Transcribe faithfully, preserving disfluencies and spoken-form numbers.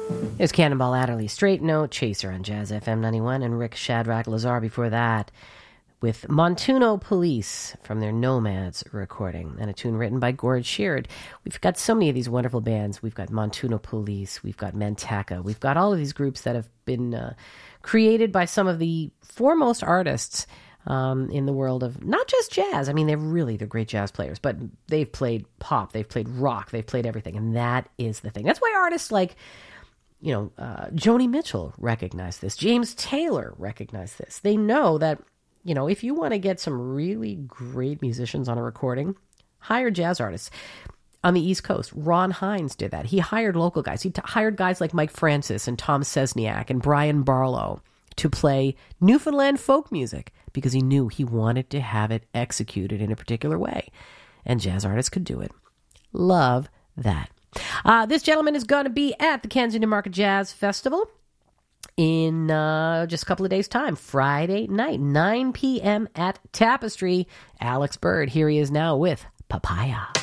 There's Cannonball Adderley, Straight Note, Chaser on Jazz F M ninety-one, and Rick Shadrach Lazar before that with Montuno Police from their Nomads recording, and a tune written by Gord Sheard. We've got so many of these wonderful bands. We've got Montuno Police, we've got Mantaka, we've got all of these groups that have been uh, created by some of the foremost artists um, in the world of not just jazz. I mean, they're really, they're great jazz players, but they've played pop, they've played rock, they've played everything, and that is the thing. That's why artists like You know, uh, Joni Mitchell recognized this. James Taylor recognized this. They know that, you know, if you want to get some really great musicians on a recording, hire jazz artists. On the East Coast, Ron Hines did that. He hired local guys. He t- hired guys like Mike Francis and Tom Sesniak and Brian Barlow to play Newfoundland folk music because he knew he wanted to have it executed in a particular way. And jazz artists could do it. Love that. Uh, this gentleman is going to be at the Kensington Market Jazz Festival in uh, just a couple of days' time. Friday night, nine p.m. at Tapestry. Alex Bird, here he is now with Papaya.